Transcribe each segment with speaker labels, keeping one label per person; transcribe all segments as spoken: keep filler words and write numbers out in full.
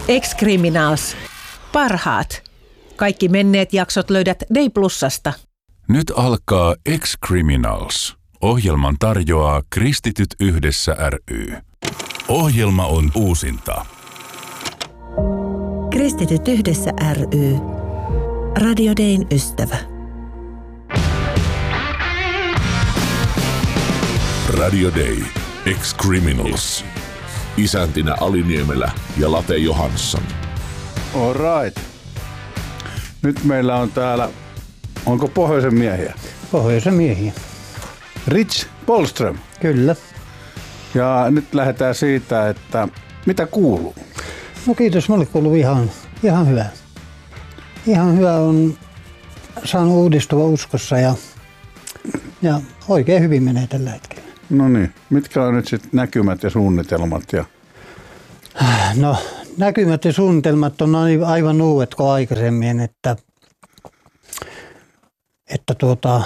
Speaker 1: Ex-Criminals. Parhaat. Kaikki menneet jaksot löydät Day Plusasta.
Speaker 2: Nyt alkaa Ex-Criminals. Ohjelman tarjoaa Kristityt yhdessä ry. Ohjelma on uusinta.
Speaker 3: Kristityt yhdessä ry. Radio Dayn ystävä.
Speaker 4: Radio Day. Ex-Criminals. Isäntinä Aliniemelä ja Late Johansson.
Speaker 5: All right. Nyt meillä on täällä, onko pohjoisen miehiä?
Speaker 6: Pohjoisen miehiä.
Speaker 5: Rich Polström.
Speaker 6: Kyllä.
Speaker 5: Ja nyt lähdetään siitä, että mitä kuuluu?
Speaker 6: No kiitos, mulle kuuluu ihan, ihan hyvä. Ihan hyvä on saanut uudistua uskossa ja, ja oikein hyvin menee tällä hetkellä.
Speaker 5: No niin, mitkä on nyt sitten näkymät ja suunnitelmat? Ja...
Speaker 6: No näkymät ja suunnitelmat on aivan uudet kuin aikaisemmin, että, että tuota,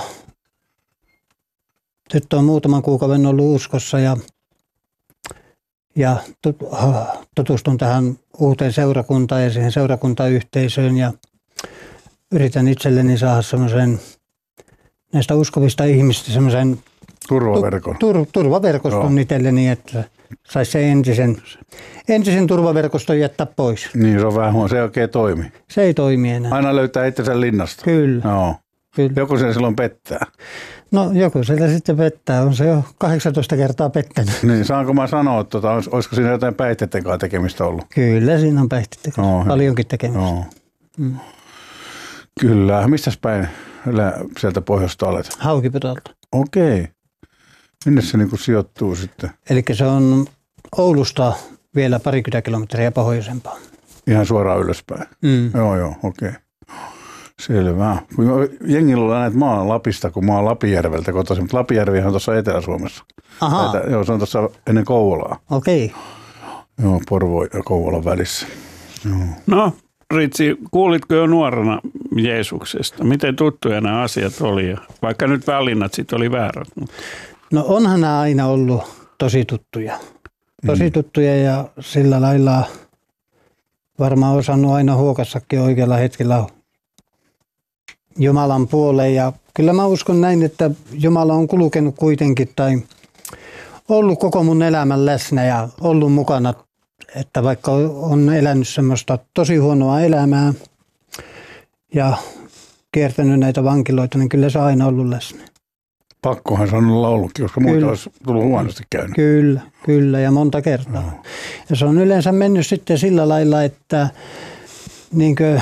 Speaker 6: nyt on muutaman kuukauden ollut uskossa ja, ja tutustun tähän uuteen seurakuntaan ja siihen seurakuntayhteisöön ja yritän itselleni saada semmoisen näistä uskovista ihmistä semmoisen
Speaker 5: turvaverkon,
Speaker 6: tur, turvaverkoston Joo. itselleni, että saisi se entisen, entisen turvaverkoston jättää pois.
Speaker 5: Niin, se on vähän huono. Se ei oikein toimi.
Speaker 6: Se ei toimi enää.
Speaker 5: Aina löytää itsensä linnasta.
Speaker 6: Kyllä.
Speaker 5: Joo.
Speaker 6: Kyllä.
Speaker 5: Joku sen silloin pettää.
Speaker 6: No joku siellä sitten pettää. On se jo kahdeksantoista kertaa pettänyt.
Speaker 5: Niin, saanko mä sanoa, että tuota, olisiko siinä jotain päihteiden kanssa tekemistä ollut?
Speaker 6: Kyllä, siinä on päihteiden kanssa.
Speaker 5: Joo,
Speaker 6: paljonkin tekemistä.
Speaker 5: Joo.
Speaker 6: Mm.
Speaker 5: Kyllä. Mistäs päin sieltä pohjoista olet?
Speaker 6: Haukiputolta.
Speaker 5: Okei. Minne se niin kuin sijoittuu sitten?
Speaker 6: Eli se on Oulusta vielä parikymmentä kilometriä pohjoisempaa.
Speaker 5: Ihan suoraan ylöspäin?
Speaker 6: Mm.
Speaker 5: Joo, joo, okei. Selvä. Jengillä on näitä maan Lapista, kun mä oon Lapijärveltä kotoisin, mutta Lapijärvi on tuossa Etelä-Suomessa.
Speaker 6: Ahaa.
Speaker 5: Näitä, joo, se on tuossa ennen Kouvolaa.
Speaker 6: Okei.
Speaker 5: Joo, Porvo ja Kouvolan välissä. Joo.
Speaker 7: No, Ritsi, kuulitko jo nuorena Jeesuksesta? Miten tuttuja nämä asiat oli? Vaikka nyt valinnat sitten oli väärät. Mutta...
Speaker 6: No onhan nämä aina ollut tosi tuttuja. Tosi mm. tuttuja ja sillä lailla varmaan osannut aina huokassakin oikealla hetkellä Jumalan puoleen. Ja kyllä mä uskon näin, että Jumala on kulkenut kuitenkin tai ollut koko mun elämän läsnä ja ollut mukana. Että vaikka on elänyt semmoista tosi huonoa elämää ja kiertänyt näitä vankiloita, niin kyllä se on aina ollut läsnä.
Speaker 5: Pakkohan se on olla ollutkin, koska muita olisi tullut huonosti käynyt.
Speaker 6: Kyllä, kyllä ja monta kertaa. No. Ja se on yleensä mennyt sitten sillä lailla, että niin kuin,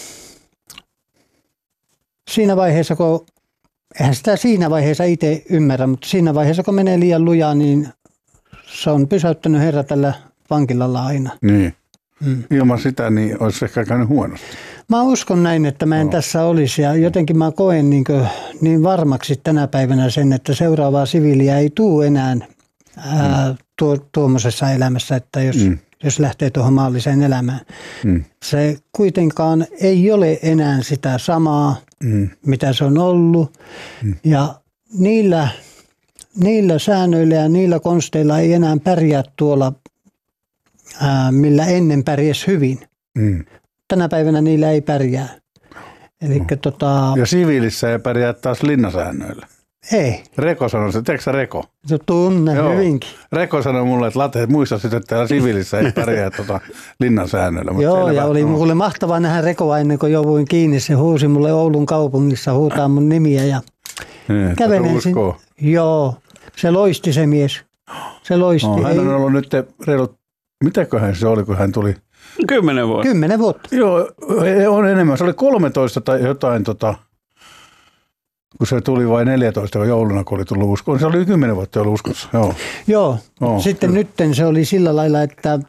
Speaker 6: siinä vaiheessa, kun, eihän sitä siinä vaiheessa itse ymmärrä, mutta siinä vaiheessa, kun menee liian lujaa, niin se on pysäyttänyt Herra tällä vankilalla aina.
Speaker 5: Niin. Mm. Ilman sitä niin olisi ehkä käynyt huonosti.
Speaker 6: Mä uskon näin, että mä en no. tässä olisi ja jotenkin mä koen niin, kuin, niin varmaksi tänä päivänä sen, että seuraavaa siviiliä ei tule enää ää, tuo, tuommoisessa elämässä, että jos, mm. jos lähtee tuohon maalliseen elämään. Mm. Se kuitenkaan ei ole enää sitä samaa, mm. mitä se on ollut mm. ja niillä, niillä säännöillä ja niillä konsteilla ei enää pärjää tuolla, ää, millä ennen pärjäsi hyvin. Mm. Tänä päivänä niillä ei pärjää. Elikkä, no. tota...
Speaker 5: Ja siviilissä ei pärjää taas linnasäännöillä.
Speaker 6: Ei.
Speaker 5: Reko sanoi se, tiedätkö sä Reko?
Speaker 6: Se tunne Joo. hyvinkin.
Speaker 5: Reko sanoi mulle, että Late, muista sitten, että täällä siviilissä ei pärjää tuota linnasäännöillä.
Speaker 6: Joo,
Speaker 5: selvä.
Speaker 6: Ja oli
Speaker 5: no.
Speaker 6: mulle mahtavaa nähdä Rekoa ennen kuin jouduin kiinni. Se huusi mulle Oulun kaupungissa, huutaa mun nimiä ja
Speaker 5: niin,
Speaker 6: kävelen sinne. Joo, se loisti se mies. Se loisti.
Speaker 5: No, hän on
Speaker 6: ei...
Speaker 5: ollut nyt reilut, mitäköhän se oli, kun hän tuli?
Speaker 7: Kymmenen vuotta.
Speaker 6: Kymmenen vuotta.
Speaker 5: Joo, on enemmän. Se oli kolmetoista tai jotain, tota, kun se tuli vain neljätoista jouluna, kun oli tullut uskoon. Se oli kymmenen vuotta ollut uskossa. Joo,
Speaker 6: Joo.
Speaker 5: Oh,
Speaker 6: sitten nyt se oli sillä lailla, että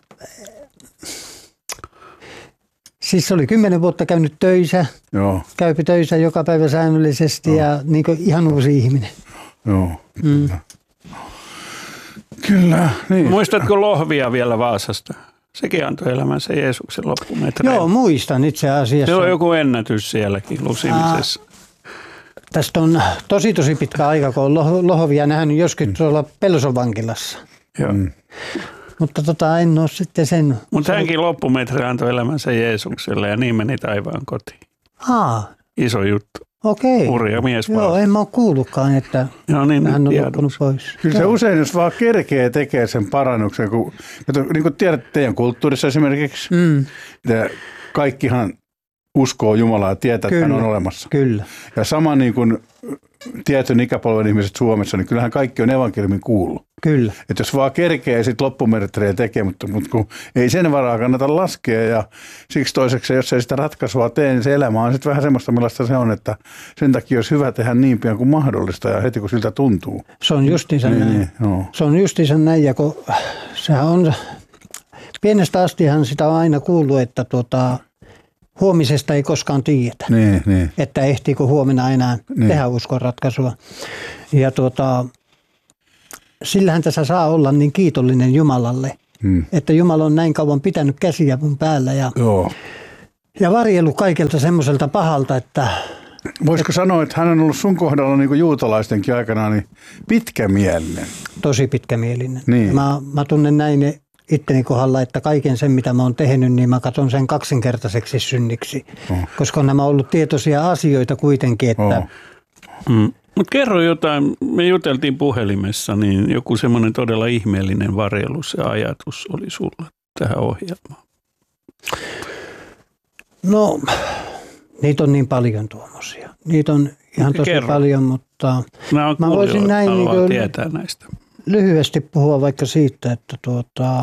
Speaker 6: siis se oli kymmenen vuotta käynyt töissä.
Speaker 5: Joo.
Speaker 6: Käypi töissä joka päivä säännöllisesti Joo. ja niin kuin ihan uusi ihminen.
Speaker 5: Joo, mm. Kyllä. Niin.
Speaker 7: Muistatko Lohvia vielä Vaasasta? Sekin antoi elämänsä Jeesuksen loppumetreillä.
Speaker 6: Joo, muistan itse asiassa.
Speaker 7: Se on joku ennätys sielläkin lusimisessa.
Speaker 6: Tästä on tosi tosi pitkä aika, kun on Lohvia nähnyt joskin tuolla Pelson vankilassa.
Speaker 7: Joo. Mm.
Speaker 6: Mutta tota, en ole sitten sen.
Speaker 7: Mutta hänkin loppumetri antoi elämänsä Jeesukselle ja niin meni taivaan kotiin.
Speaker 6: Aa.
Speaker 7: Iso juttu.
Speaker 6: Okei.
Speaker 7: Hurja mies
Speaker 6: Joo,
Speaker 7: vaan.
Speaker 6: en mä ole kuullutkaan, että
Speaker 7: no niin,
Speaker 6: hän on
Speaker 7: tiedoksi.
Speaker 6: loppunut pois.
Speaker 5: Kyllä se usein, jos vaan kerkee tekee sen parannuksen, kun, niin kuin tiedät teidän kulttuurissa esimerkiksi,
Speaker 6: Mm.
Speaker 5: kaikkihan uskoo Jumalaa ja tietää,
Speaker 6: Kyllä.
Speaker 5: että hän on olemassa.
Speaker 6: Kyllä.
Speaker 5: Ja sama niin kuin tietyn ikäpolven ihmiset Suomessa, niin kyllähän kaikki on evankeliumin kuullut.
Speaker 6: Kyllä.
Speaker 5: Että jos vaan kerkee sitten loppumertrejä tekee, mutta, mutta kun ei sen varaa kannata laskea ja siksi toiseksi, jos ei sitä ratkaisua tee, niin se elämä on sitten vähän semmoista, millaista se on, että sen takia olisi hyvä tehdä niin pian kuin mahdollista ja heti kun siltä tuntuu.
Speaker 6: Se on justiinsa
Speaker 5: Niin,
Speaker 6: näin.
Speaker 5: niin, joo.
Speaker 6: Se on justiinsa näin, ja kun sehän on, pienestä astihan sitä on aina kuullut, että tuota, huomisesta ei koskaan tiedetä.
Speaker 5: Niin, niin.
Speaker 6: Että ehtiikö huomenna enää
Speaker 5: Niin.
Speaker 6: tehdä uskonratkaisua. Ja tuota, sillähän tässä saa olla niin kiitollinen Jumalalle,
Speaker 5: Hmm.
Speaker 6: että Jumala on näin kauan pitänyt käsiä mun päällä ja,
Speaker 5: Joo.
Speaker 6: ja varjellut kaikelta semmoiselta pahalta, että
Speaker 5: Voisiko sanoa, että hän on ollut sun kohdalla niin kuin juutalaistenkin aikana niin pitkämielinen?
Speaker 6: tosi pitkämielinen.
Speaker 5: Niin.
Speaker 6: Mä, mä tunnen näin itteni kohdalla, että kaiken sen, mitä mä oon tehnyt, niin mä katson sen kaksinkertaiseksi synniksi.
Speaker 5: Oh.
Speaker 6: Koska nämä on ollut tietoisia asioita kuitenkin, että
Speaker 5: Oh.
Speaker 7: Mm. Mutta kerro jotain, me juteltiin puhelimessa, niin joku semmoinen todella ihmeellinen varjelus ja ajatus oli sulla tähän ohjelmaan.
Speaker 6: no, niitä on niin paljon tuommoisia. Niitä on ihan tosi
Speaker 7: Kerro.
Speaker 6: paljon, mutta
Speaker 7: Nämä on
Speaker 6: mä voisin näin niin
Speaker 7: haluaa
Speaker 6: kuin
Speaker 7: tietää näistä.
Speaker 6: lyhyesti puhua vaikka siitä, että tuota,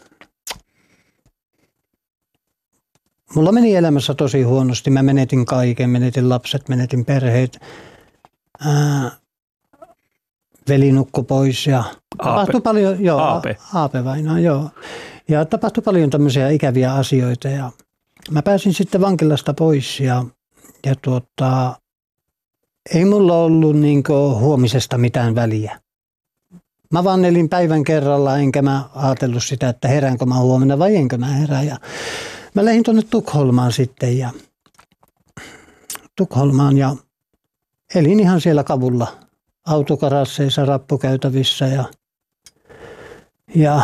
Speaker 6: mulla meni elämässä tosi huonosti. Mä menetin kaiken, menetin lapset, menetin perheet. Ää, veli nukkui pois ja tapahtui paljon, joo,
Speaker 7: Aape.
Speaker 6: Aape vainaa, joo. Ja tapahtui paljon tämmöisiä ikäviä asioita ja mä pääsin sitten vankilasta pois ja, ja tuota, ei mulla ollut niinku huomisesta mitään väliä. Mä vaan elin päivän kerralla, enkä mä ajatellut sitä, että heräänkö mä huomenna vai enkö mä herää. Ja mä lähdin tuonne Tukholmaan sitten ja Tukholmaan ja elin ihan siellä kavulla autokarasseissa, rappukäytävissä ja, ja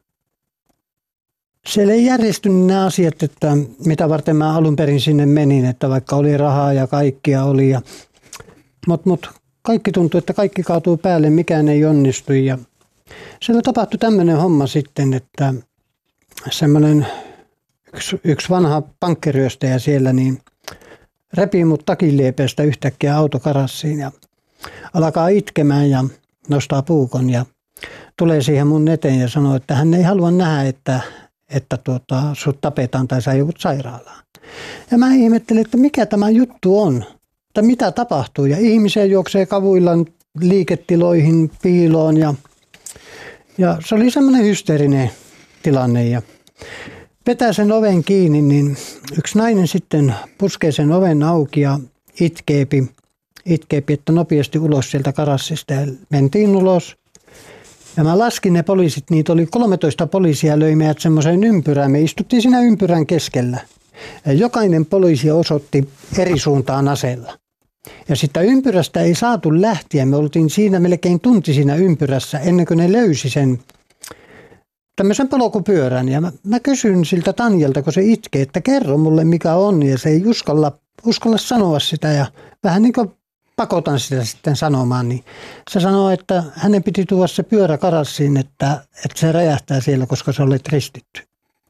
Speaker 6: siellä ei järjestynyt nämä asiat, että mitä varten mä alun perin sinne menin, että vaikka oli rahaa ja kaikkia oli. Ja, mut, mut, kaikki tuntui, että kaikki kaatuu päälle, mikään ei onnistu. Ja siellä tapahtui tämmöinen homma sitten, että semmoinen yksi, yksi vanha pankkiryöstäjä siellä niin repii mut takinliepeestä yhtäkkiä autokarassiin ja alkaa itkemään ja nostaa puukon ja tulee siihen mun eteen ja sanoo, että hän ei halua nähdä, että, että tuota, sut tapetaan tai sä joudut sairaalaan. Ja mä ihmettelin, että mikä tämä juttu on, että mitä tapahtuu. Ja ihmisiä juoksee kavuillaan liiketiloihin, piiloon ja, ja se oli semmoinen hysteerinen tilanne. Ja vetää sen oven kiinni, niin yksi nainen sitten puskee sen oven auki ja itkeepi, itkeepi että nopeasti ulos sieltä karassista ja mentiin ulos. Ja mä laskin ne poliisit, niitä oli kolmetoista poliisia, löi meidät semmoiseen ympyrään. Me istuttiin siinä ympyrän keskellä. Ja jokainen poliisi osoitti eri suuntaan aseella. Ja sitä ympyrästä ei saatu lähteä. Me oltiin siinä melkein tunti siinä ympyrässä ennen kuin ne löysi sen tämmöisen polkupyörän. Ja mä, mä kysyin siltä Tanjalta, kun se itkee, että kerro mulle mikä on. Ja se ei uskalla, uskalla sanoa sitä ja vähän niin kuin pakotan sitä sitten sanomaan, niin se sanoo, että hänen piti tuoda se pyörä karassiin, että, että se räjähtää siellä, koska se olet ristitty.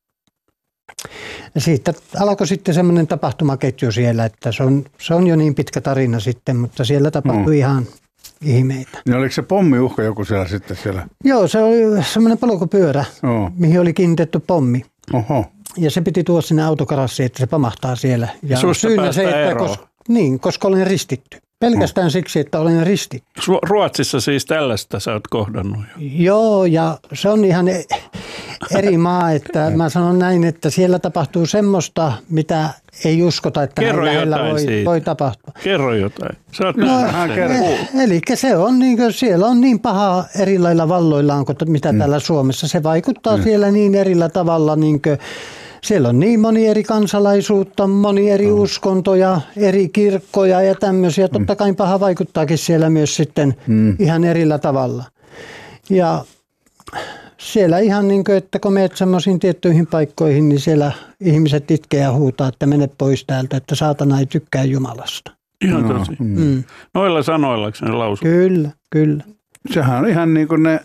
Speaker 6: Ja siitä alkoi sitten semmoinen tapahtumaketju siellä, että se on, se on jo niin pitkä tarina sitten, mutta siellä tapahtui mm. ihan ihmeitä.
Speaker 5: Niin oliko se pommiuhka joku siellä sitten siellä?
Speaker 6: Joo, se oli semmoinen polkupyörä,
Speaker 5: Joo.
Speaker 6: mihin oli kiinnitetty pommi.
Speaker 5: Oho.
Speaker 6: Ja se piti tuoda sinne autokarassiin, että se pamahtaa siellä. Ja
Speaker 7: susta
Speaker 6: syynä se, että
Speaker 7: eroon.
Speaker 6: koska, niin, koska olen ristitty. Pelkästään mm. siksi, että olen ristitty.
Speaker 7: Ruotsissa siis tällaista sä oot kohdannut jo.
Speaker 6: Joo, ja se on ihan eri maa, että mä sanon näin, että siellä tapahtuu semmoista, mitä ei uskota, että
Speaker 7: Kerro
Speaker 6: näin lähellä
Speaker 7: jotain
Speaker 6: voi,
Speaker 7: siitä.
Speaker 6: voi tapahtua.
Speaker 7: Kerro jotain. Sä oot
Speaker 6: No,
Speaker 7: nähnyt sen.
Speaker 6: eh, eli se on niin kuin, siellä on niin paha eri lailla valloillaan kuin mitä mm. täällä Suomessa. Se vaikuttaa mm. siellä niin erillä tavalla, niin kuin, siellä on niin moni eri kansalaisuutta, moni eri mm. uskontoja, eri kirkkoja ja tämmöisiä. Totta kai paha vaikuttaakin siellä myös sitten mm. ihan erillä tavalla. Ja siellä ihan niin kuin, että kun menet semmoisiin tiettyihin paikkoihin, niin siellä ihmiset itkee ja huutaa, että mene pois täältä, että saatana ei tykkää Jumalasta.
Speaker 7: Ihan
Speaker 5: No,
Speaker 7: tosi.
Speaker 5: mm.
Speaker 6: Mm.
Speaker 7: Noilla sanoilla ne lausuu.
Speaker 6: Kyllä, kyllä.
Speaker 5: Sehän on ihan niin kuin ne,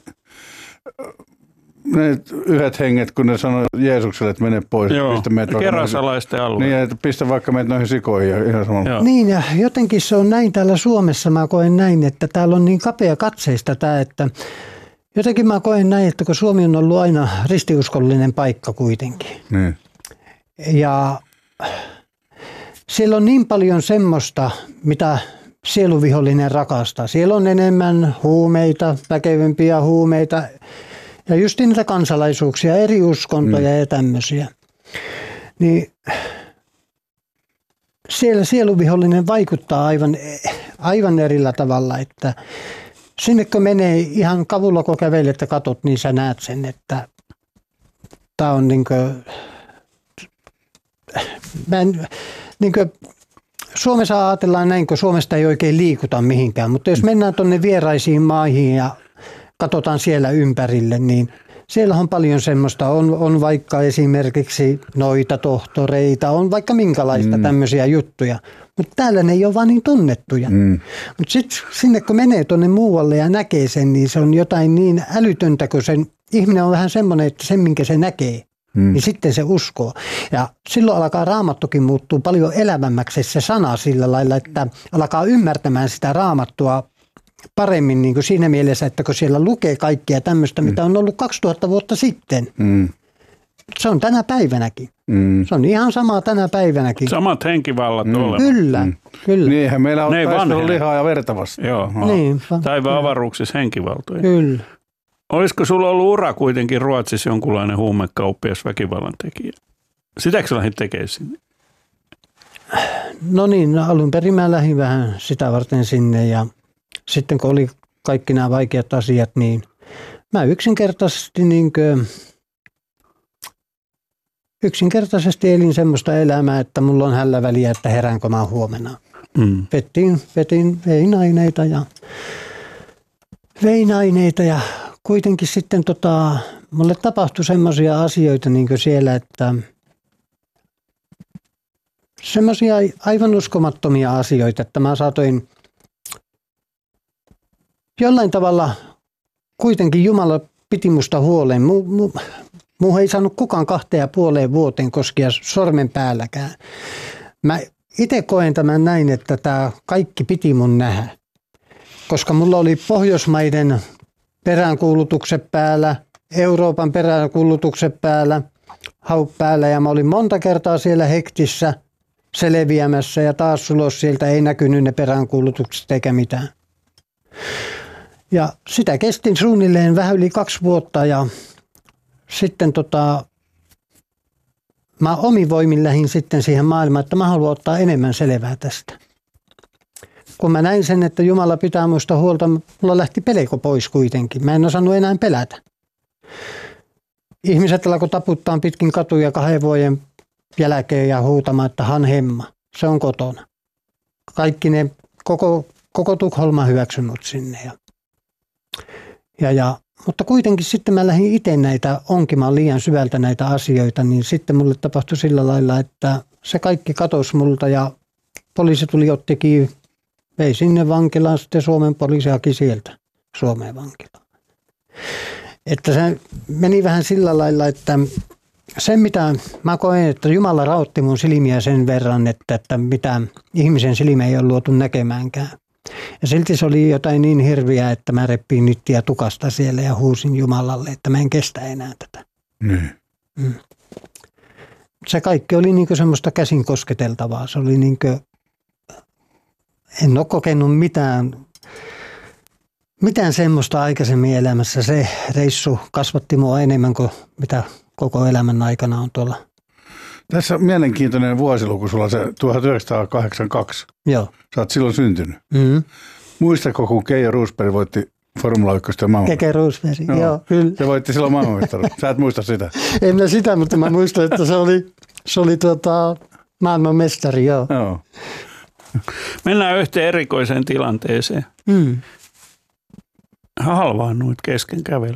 Speaker 5: ne yhdet henget, kun ne sanoo Jeesukselle, että mene pois.
Speaker 7: Joo,
Speaker 5: pistä meitä vaikka
Speaker 7: kerasalaisten
Speaker 5: noihin-
Speaker 7: alue.
Speaker 5: Niin, että pistä vaikka meitä noihin sikoihin ja ihan samalla.
Speaker 7: Joo.
Speaker 6: Niin ja jotenkin se on näin täällä Suomessa, mä koen näin, että täällä on niin kapea katseista tämä, että jotenkin mä koen näin, että kun Suomi on ollut aina ristiuskollinen paikka kuitenkin.
Speaker 5: Niin.
Speaker 6: Ja siellä on niin paljon semmoista, mitä sieluvihollinen rakastaa. Siellä on enemmän huumeita, väkevämpiä huumeita ja just niitä kansalaisuuksia, eri uskontoja mm. ja tämmöisiä. Niin siellä sieluvihollinen vaikuttaa aivan, aivan erillä tavalla, että sinne kun menee ihan kavulla, kun kävelet ja katot, niin sä näet sen, että tämä on niin kuin, mä en, niin kuin, Suomessa ajatellaan näin, kun Suomesta ei oikein liikuta mihinkään, mutta jos mennään tuonne vieraisiin maihin ja katsotaan siellä ympärille, niin siellä on paljon semmoista, on, on vaikka esimerkiksi noita tohtoreita, on vaikka minkälaista mm. tämmöisiä juttuja, mutta täällä ne ei ole vaan niin tunnettuja. Mm. Mutta sitten sinne kun menee tuonne muualle ja näkee sen, niin se on jotain niin älytöntä, kun sen ihminen on vähän semmoinen, että sen minkä se näkee, mm. niin sitten se uskoo. Ja silloin alkaa Raamattukin muuttuu paljon elävämmäksi se sana sillä lailla, että alkaa ymmärtämään sitä Raamattua paremmin niin kuin siinä mielessä, että kun siellä lukee kaikkia tämmöistä, mm. mitä on ollut kaksituhatta vuotta sitten. Mm. Se on tänä päivänäkin. Mm. Se on ihan samaa tänä päivänäkin.
Speaker 7: Samat henkivallat mm. olemassa.
Speaker 6: Kyllä, mm. kyllä.
Speaker 5: Niinhän meillä on taistelu lihaa ja verta vastaan.
Speaker 7: Joo,
Speaker 6: niin,
Speaker 7: taivaan avaruuksissa henkivaltoja.
Speaker 6: Kyllä.
Speaker 7: Olisiko sulla ollut ura kuitenkin Ruotsissa jonkunlainen huumekauppias väkivallan tekijä? Sitäkö sä lähdit tekemään sinne?
Speaker 6: No niin, alun perin mä lähdin vähän sitä varten sinne ja sitten kun oli kaikki nämä vaikeat asiat, niin mä yksinkertaisesti, niin kuin, yksinkertaisesti elin semmoista elämää, että mulla on hällä väliä, että heräänkö mä huomenna. Mm. Vetin, vetin, vein aineita ja vein aineita ja kuitenkin sitten tota, mulle tapahtui semmoisia asioita niin kuin siellä, että semmoisia aivan uskomattomia asioita, että mä saatoin jollain tavalla kuitenkin Jumala piti musta huolen. Mu, mu, mu ei saanut kukaan kahteen ja puoleen vuoteen koskea sormen päälläkään. Mä itse koen tämän näin, että tämä kaikki piti mun nähdä. Koska mulla oli Pohjoismaiden peräänkuulutukset päällä, Euroopan peräänkuulutukset päällä, hau päällä ja mä olin monta kertaa siellä hektissä selviämässä ja taas ulos sieltä ei näkynyt ne peräänkuulutukset eikä mitään. Ja sitä kestin suunnilleen vähän yli kaksi vuotta ja sitten tota, mä omin voimin lähdin sitten siihen maailmaan, että mä haluan ottaa enemmän selvää tästä. Kun mä näin sen, että Jumala pitää musta huolta, mulla lähti pelko pois kuitenkin. Mä en osannut enää pelätä. Ihmiset alkoi taputtaa pitkin katuja kahden vuoden jälkeen ja huutamaan, että han hemma, se on kotona. Kaikki ne, koko, koko Tukholma hyväksynyt sinne. Ja, ja, ja, mutta kuitenkin sitten mä lähdin itse näitä onkimaan liian syvältä näitä asioita, niin sitten mulle tapahtui sillä lailla, että se kaikki katosi multa ja poliisi tuli ottikin, vei sinne vankilaan, sitten Suomen poliisi haki sieltä Suomeen vankilaan. Että se meni vähän sillä lailla, että se mitä mä koen, että Jumala rauhoitti mun silmiä sen verran, että, että mitä ihmisen silmä ei ole luotu näkemäänkään. Ja silti se oli jotain niin hirviää, että mä reppiin nyttiä tukasta siellä ja huusin Jumalalle, että mä en kestä enää tätä.
Speaker 5: Niin.
Speaker 6: Mm. Se kaikki oli niin kuin semmoista käsin kosketeltavaa. Se oli niin kuin, en ole kokenut mitään, mitään semmoista aikaisemmin elämässä. Se reissu kasvatti mua enemmän kuin mitä koko elämän aikana on tuolla.
Speaker 5: Tässä on mielenkiintoinen vuosiluku sulla se tuhatyhdeksänsataakahdeksankymmentäkaksi.
Speaker 6: Joo.
Speaker 5: Sä oot silloin syntynyt.
Speaker 6: Mm-hmm.
Speaker 5: Muistatko, kun Keijo Roosberg voitti Formula yksi maailman?
Speaker 6: Keke Roosberg, joo. joo, kyllä.
Speaker 5: Se voitti silloin maailmanmestaruuden. Sä et muista sitä.
Speaker 6: En mä sitä, mutta mä muistan, että se oli, se oli tuota, maailmanmestari, joo.
Speaker 5: Joo.
Speaker 7: Mennään yhteen erikoiseen tilanteeseen.
Speaker 6: Mm.
Speaker 7: Halvaannuit kesken kävely.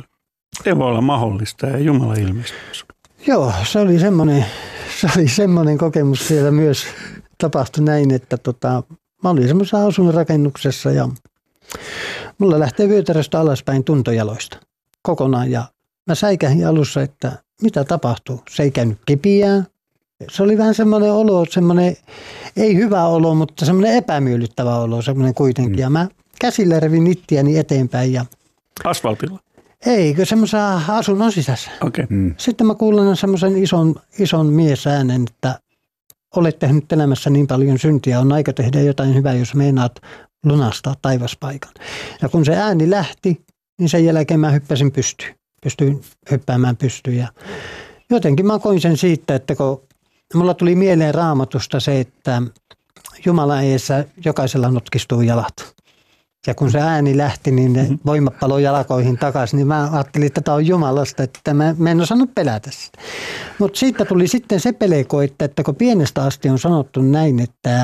Speaker 7: Se voi olla mahdollista ja Jumala ilmestyy.
Speaker 6: Joo, se oli semmoinen, se oli semmoinen kokemus siellä myös tapahtui näin, että tota, mä olin semmoisessa asuinrakennuksessa ja mulla lähtee vyötäröstä alaspäin tuntojaloista kokonaan ja mä säikähin alussa, että mitä tapahtuu. Se ei käynyt kipiää. Se oli vähän semmoinen olo, semmoinen ei hyvä olo, mutta semmoinen epämiellyttävä olo, semmoinen kuitenkin. Mm. Ja mä käsillä revin ittiäni eteenpäin ja
Speaker 7: asfaltilla?
Speaker 6: Eikö semmoisessa asunnon sisässä.
Speaker 7: Okay. Mm.
Speaker 6: Sitten mä kuulen semmoisen ison, ison miesäänen, että olet tehnyt elämässä niin paljon syntiä, on aika tehdä jotain hyvää, jos meinaat lunastaa taivaspaikan. Ja kun se ääni lähti, niin sen jälkeen mä hyppäsin pystyyn. Pystyin hyppäämään pystyyn. Ja jotenkin mä koin sen siitä, että kun mulla tuli mieleen Raamatusta se, että Jumalan edessä jokaisella notkistuu jalat. Ja kun se ääni lähti, niin ne voimat paloi jalkoihin takaisin, niin mä ajattelin, että tämä on Jumalasta, että mä, mä en osannut pelätä sitä. Mutta siitä tuli sitten se peleko, että, että kun pienestä asti on sanottu näin, että